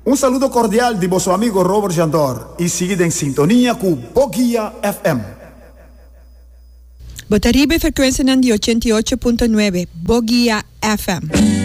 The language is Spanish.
Un saludo cordial de vostro amigo Robert Jandor e seguite in sintonia con Bogia FM. Botaribe frequenza di 88.9 Bogia FM.